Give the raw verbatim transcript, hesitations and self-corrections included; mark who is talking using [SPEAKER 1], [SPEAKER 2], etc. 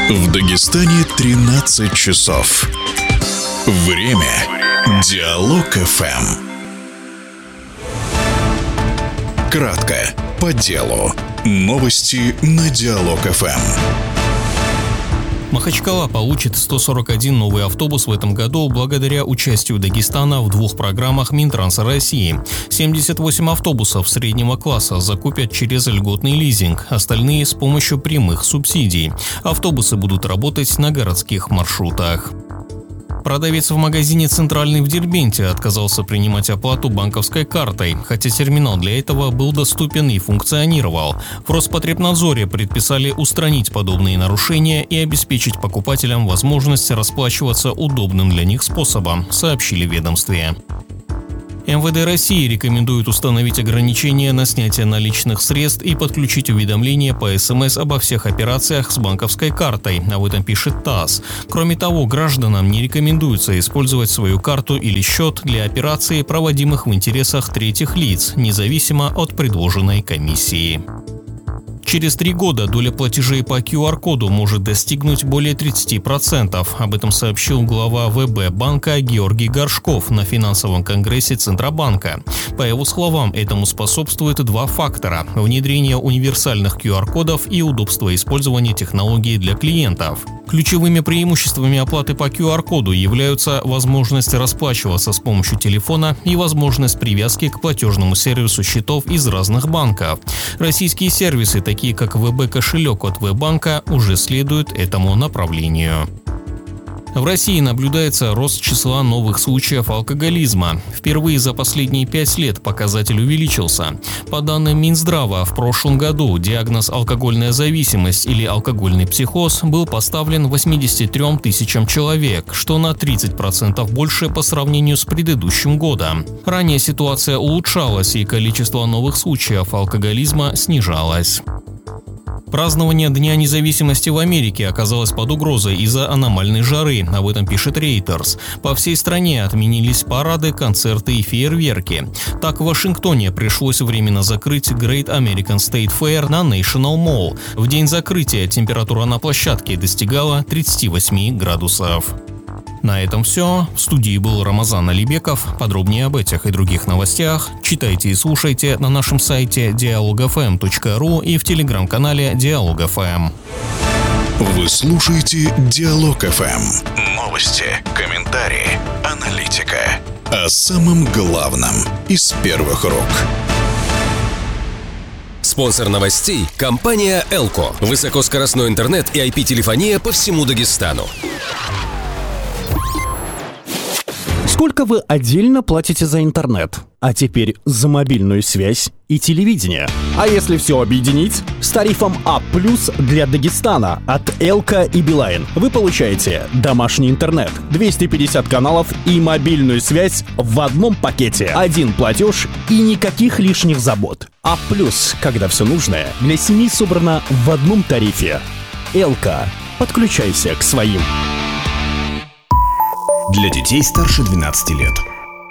[SPEAKER 1] В Дагестане тринадцать часов. Время Диалог эф эм. Кратко, по делу. Новости на Диалог эф эм.
[SPEAKER 2] Махачкала получит сто сорок один новый автобус в этом году благодаря участию Дагестана в двух программах Минтранса России. семьдесят восемь автобусов среднего класса закупят через льготный лизинг, остальные с помощью прямых субсидий. Автобусы будут работать на городских маршрутах. Продавец в магазине «Центральный» в Дербенте отказался принимать оплату банковской картой, хотя терминал для этого был доступен и функционировал. В Роспотребнадзоре предписали устранить подобные нарушения и обеспечить покупателям возможность расплачиваться удобным для них способом, сообщили в ведомстве. эм вэ дэ России рекомендует установить ограничения на снятие наличных средств и подключить уведомления по эс эм эс обо всех операциях с банковской картой, об этом пишет ТАСС. Кроме того, гражданам не рекомендуется использовать свою карту или счет для операций, проводимых в интересах третьих лиц, независимо от предложенной комиссии. Через три года доля платежей по ку ар коду может достигнуть более тридцати процентов. Об этом сообщил глава вэ бэ банка Георгий Горшков на финансовом конгрессе Центробанка. По его словам, этому способствует два фактора – внедрение универсальных ку ар кодов и удобство использования технологий для клиентов. Ключевыми преимуществами оплаты по ку ар коду являются возможность расплачиваться с помощью телефона и возможность привязки к платежному сервису счетов из разных банков. Российские сервисы, такие как вэ бэ кошелек от Вебанка, уже следуют этому направлению. В России наблюдается рост числа новых случаев алкоголизма. Впервые за последние пять лет показатель увеличился. По данным Минздрава, в прошлом году диагноз алкогольная зависимость или алкогольный психоз был поставлен восьмидесяти трём тысячам человек, что на тридцать процентов больше по сравнению с предыдущим годом. Ранее ситуация улучшалась и количество новых случаев алкоголизма снижалось. Празднование Дня независимости в Америке оказалось под угрозой из-за аномальной жары, об этом пишет Reuters. По всей стране отменились парады, концерты и фейерверки. Так, в Вашингтоне пришлось временно закрыть Great American State Fair на National Mall. В день закрытия температура на площадке достигала тридцати восьми градусов. На этом все. В студии был Рамазан Алибеков. Подробнее об этих и других новостях читайте и слушайте на нашем сайте диалог эф эм точка ру и в телеграм-канале Диалог эф эм.
[SPEAKER 1] Вы слушаете Диалог эф эм. Новости, комментарии, аналитика. О самом главном из первых рук.
[SPEAKER 3] Спонсор новостей – компания Элко. Высокоскоростной интернет и ай пи-телефония по всему Дагестану.
[SPEAKER 4] Сколько вы отдельно платите за интернет? А теперь за мобильную связь и телевидение. А если все объединить? С тарифом А плюс для Дагестана от Элко и Билайн вы получаете домашний интернет, двести пятьдесят каналов и мобильную связь в одном пакете. Один платеж и никаких лишних забот. А плюс, когда все нужное для семьи собрано в одном тарифе. Элко. Подключайся к своим.
[SPEAKER 5] Для детей старше двенадцати лет.